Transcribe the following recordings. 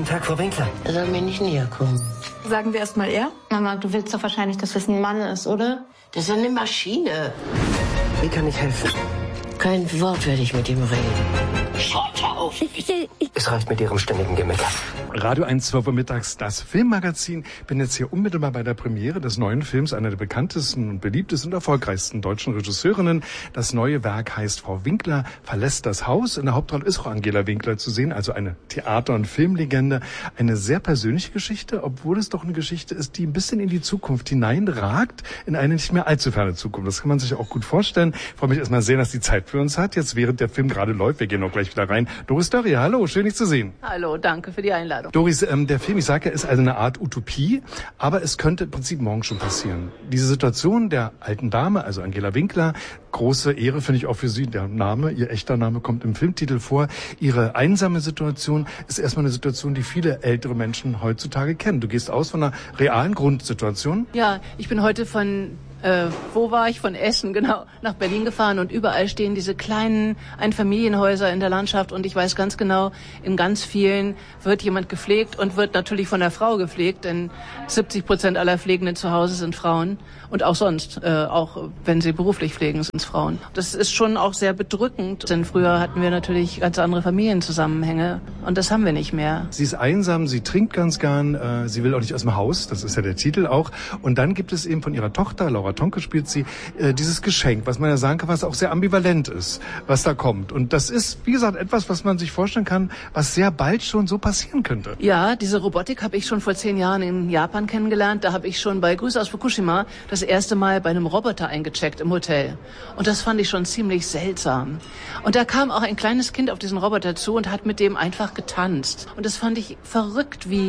Tag, Frau Winkler. Er soll mir nicht näher kommen. Sagen wir erst mal er? Mama, du willst doch wahrscheinlich, dass es ein Mann ist, oder? Das ist eine Maschine. Wie kann ich helfen? Kein Wort werde ich mit ihm reden. Schaut auf! Es reicht mit Ihrem ständigen Gemecker. Radio 1, 12 Uhr mittags, das Filmmagazin. Bin jetzt hier unmittelbar bei der Premiere des neuen Films, einer der bekanntesten und beliebtesten und erfolgreichsten deutschen Regisseurinnen. Das neue Werk heißt Frau Winkler verlässt das Haus. In der Hauptrolle ist auch Angela Winkler zu sehen, also eine Theater- und Filmlegende. Eine sehr persönliche Geschichte, obwohl es doch eine Geschichte ist, die ein bisschen in die Zukunft hineinragt, in eine nicht mehr allzu ferne Zukunft. Das kann man sich auch gut vorstellen. Ich freue mich erstmal sehr, dass die Zeit für uns hat. Jetzt, während der Film gerade läuft, wir gehen auch gleich wieder rein. Doris Dörrie, hallo, schön dich zu sehen. Hallo, danke für die Einladung. Doris, der Film, ich sage ja, ist also eine Art Utopie, aber es könnte im Prinzip morgen schon passieren. Diese Situation der alten Dame, also Angela Winkler, große Ehre finde ich auch für sie. Der Name, ihr echter Name kommt im Filmtitel vor. Ihre einsame Situation ist erstmal eine Situation, die viele ältere Menschen heutzutage kennen. Du gehst aus von einer realen Grundsituation. Ja, ich bin heute von Essen, genau, nach Berlin gefahren und überall stehen diese kleinen Einfamilienhäuser in der Landschaft und ich weiß ganz genau, in ganz vielen wird jemand gepflegt und wird natürlich von der Frau gepflegt, denn 70% aller Pflegenden zu Hause sind Frauen und auch sonst, auch wenn sie beruflich pflegen, sind es Frauen. Das ist schon auch sehr bedrückend, denn früher hatten wir natürlich ganz andere Familienzusammenhänge und das haben wir nicht mehr. Sie ist einsam, sie trinkt ganz gern, sie will auch nicht aus dem Haus, das ist ja der Titel auch. Und dann gibt es eben von ihrer Tochter, Laura Tonke spielt sie, dieses Geschenk, was man ja sagen kann, was auch sehr ambivalent ist, was da kommt. Und das ist, wie gesagt, etwas, was man sich vorstellen kann, was sehr bald schon so passieren könnte. Ja, diese Robotik habe ich schon vor 10 Jahren in Japan kennengelernt. Da habe ich schon bei Grüße aus Fukushima das erste Mal bei einem Roboter eingecheckt im Hotel. Und das fand ich schon ziemlich seltsam. Und da kam auch ein kleines Kind auf diesen Roboter zu und hat mit dem einfach getanzt. Und das fand ich verrückt, wie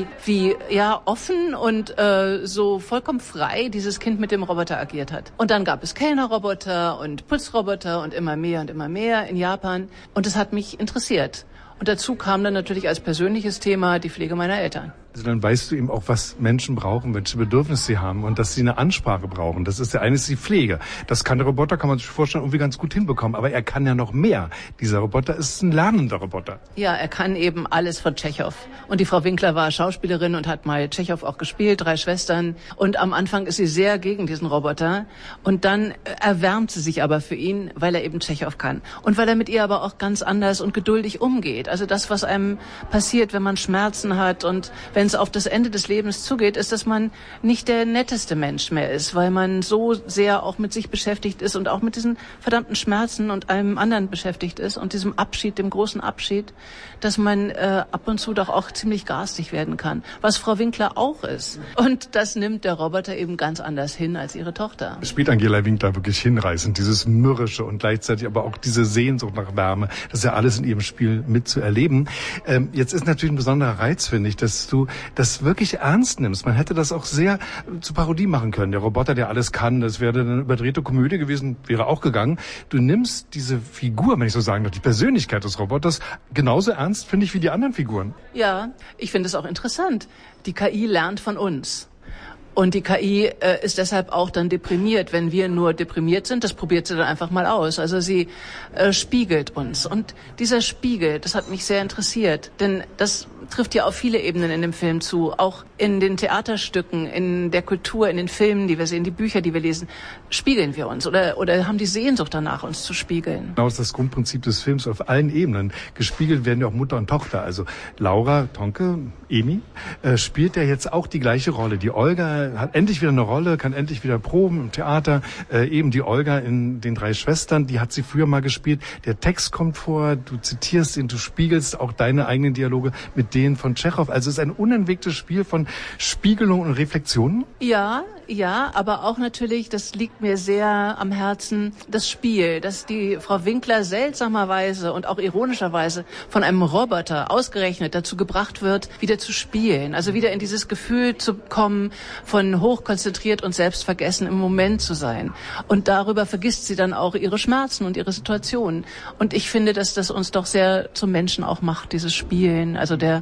ja offen und so vollkommen frei dieses Kind mit dem Roboter agiert hat. Und dann gab es Kellnerroboter und Putzroboter und immer mehr in Japan. Und das hat mich interessiert. Und dazu kam dann natürlich als persönliches Thema die Pflege meiner Eltern. Also dann weißt du eben auch, was Menschen brauchen, welche Bedürfnisse sie haben und dass sie eine Ansprache brauchen. Das ist der eine, ist die Pflege. Das kann der Roboter, kann man sich vorstellen, irgendwie ganz gut hinbekommen. Aber er kann ja noch mehr. Dieser Roboter ist ein lernender Roboter. Ja, er kann eben alles von Tschechow. Und die Frau Winkler war Schauspielerin und hat mal Tschechow auch gespielt, 3 Schwestern. Und am Anfang ist sie sehr gegen diesen Roboter. Und dann erwärmt sie sich aber für ihn, weil er eben Tschechow kann. Und weil er mit ihr aber auch ganz anders und geduldig umgeht. Also das, was einem passiert, wenn man Schmerzen hat und wenn es auf das Ende des Lebens zugeht, ist, dass man nicht der netteste Mensch mehr ist, weil man so sehr auch mit sich beschäftigt ist und auch mit diesen verdammten Schmerzen und allem anderen beschäftigt ist und diesem Abschied, dem großen Abschied, dass man ab und zu doch auch ziemlich garstig werden kann, was Frau Winkler auch ist. Und das nimmt der Roboter eben ganz anders hin als ihre Tochter. Spielt Angela Winkler wirklich hinreißend, dieses Mürrische und gleichzeitig aber auch diese Sehnsucht nach Wärme, das ist ja alles in ihrem Spiel mitzuerleben. Jetzt ist natürlich ein besonderer Reiz, finde ich, dass du das wirklich ernst nimmst. Man hätte das auch sehr zur Parodie machen können. Der Roboter, der alles kann, das wäre eine überdrehte Komödie gewesen, wäre auch gegangen. Du nimmst diese Figur, wenn ich so sagen darf, die Persönlichkeit des Roboters genauso ernst, finde ich, wie die anderen Figuren. Ja, ich finde es auch interessant. Die KI lernt von uns. Und die KI ist deshalb auch dann deprimiert, wenn wir nur deprimiert sind. Das probiert sie dann einfach mal aus. Also sie spiegelt uns. Und dieser Spiegel, das hat mich sehr interessiert. Denn das trifft ja auf viele Ebenen in dem Film zu. Auch in den Theaterstücken, in der Kultur, in den Filmen, die wir sehen, die Bücher, die wir lesen, spiegeln wir uns oder haben die Sehnsucht danach, uns zu spiegeln. Genau, das ist das Grundprinzip des Films auf allen Ebenen. Gespiegelt werden ja auch Mutter und Tochter. Also Laura Tonke, Emi, spielt ja jetzt auch die gleiche Rolle. Die Olga hat endlich wieder eine Rolle, kann endlich wieder proben im Theater. Eben die Olga in den 3 Schwestern, die hat sie früher mal gespielt. Der Text kommt vor, du zitierst ihn, du spiegelst auch deine eigenen Dialoge mit denen von Tschechow. Also es ist ein unentwegtes Spiel von Spiegelung und Reflexionen. Ja, aber auch natürlich, das liegt mir sehr am Herzen, das Spiel, dass die Frau Winkler seltsamerweise und auch ironischerweise von einem Roboter ausgerechnet dazu gebracht wird, wieder zu spielen. Also wieder in dieses Gefühl zu kommen, von hochkonzentriert und selbstvergessen im Moment zu sein. Und darüber vergisst sie dann auch ihre Schmerzen und ihre Situation. Und ich finde, dass das uns doch sehr zum Menschen auch macht, dieses Spielen. Also der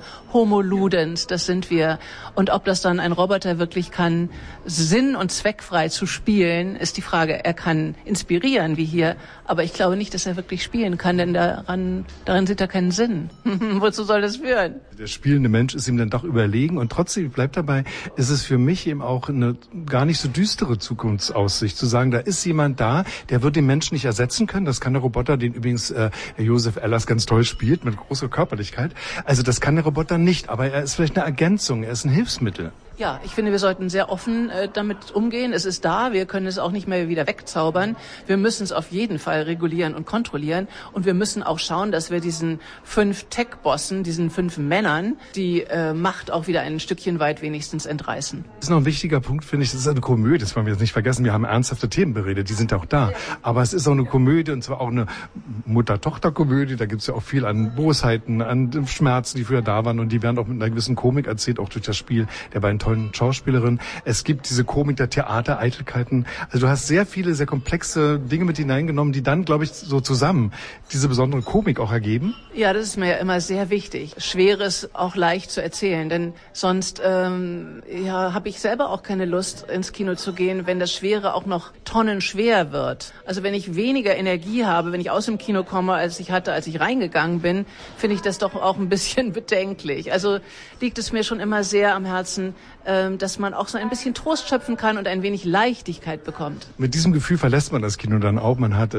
Homo ludens, das sind wir. Und ob das dann ein Roboter wirklich kann, sinn- und zweckfrei zu spielen, ist die Frage. Er kann inspirieren, wie hier, aber ich glaube nicht, dass er wirklich spielen kann, denn darin sieht er keinen Sinn. Wozu soll das führen? Der spielende Mensch ist ihm dann doch überlegen und trotzdem bleibt dabei, ist es für mich eben auch eine gar nicht so düstere Zukunftsaussicht, zu sagen, da ist jemand da, der wird den Menschen nicht ersetzen können. Das kann der Roboter, den übrigens Josef Ellers ganz toll spielt, mit großer Körperlichkeit. Also das kann der Roboter nicht, aber er ist vielleicht eine Ergänzung, er ist ein Hilfsmittel. Ja, ich finde, wir sollten sehr offen damit umgehen. Es ist da, wir können es auch nicht mehr wieder wegzaubern. Wir müssen es auf jeden Fall regulieren und kontrollieren. Und wir müssen auch schauen, dass wir diesen 5 Tech-Bossen, diesen 5 Männern, die Macht auch wieder ein Stückchen weit wenigstens entreißen. Das ist noch ein wichtiger Punkt, finde ich. Das ist eine Komödie, das wollen wir jetzt nicht vergessen. Wir haben ernsthafte Themen beredet, die sind auch da. Aber es ist auch eine Komödie, und zwar auch eine Mutter-Tochter-Komödie. Da gibt es ja auch viel an Bosheiten, an Schmerzen, die früher da waren. Und die werden auch mit einer gewissen Komik erzählt, auch durch das Spiel der beiden tollen Schauspielerinnen. Es gibt diese Komik der Theatereitelkeiten. Also du hast sehr viele, sehr komplexe Dinge mit hineingenommen, die dann, glaube ich, so zusammen diese besondere Komik auch ergeben. Ja, das ist mir ja immer sehr wichtig. Schweres auch leicht zu erzählen, denn sonst habe ich selber auch keine Lust, ins Kino zu gehen, wenn das Schwere auch noch tonnenschwer wird. Also wenn ich weniger Energie habe, wenn ich aus dem Kino komme, als ich hatte, als ich reingegangen bin, finde ich das doch auch ein bisschen bedenklich. Also liegt es mir schon immer sehr am Herzen, dass man auch so ein bisschen Trost schöpfen kann und ein wenig Leichtigkeit bekommt. Mit diesem Gefühl verlässt man das Kino dann auch. Man hat